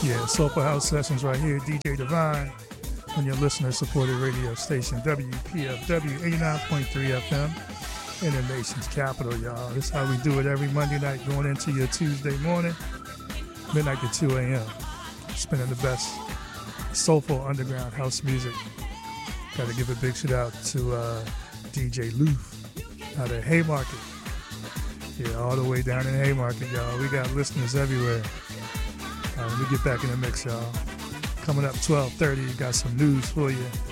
Yeah, Soulful House Sessions right here, DJ Divine, on your listener-supported radio station, WPFW 89.3 FM, in the nation's capital, y'all. This is how we do it every Monday night going into your Tuesday morning, midnight to 2 a.m. Spinning the best soulful underground house music. Got to give a big shout out to DJ Loof out of Haymarket. Yeah, all the way down in Haymarket, y'all. We got listeners everywhere. Let me get back in the mix, y'all. Coming up 12:30, got some news for you.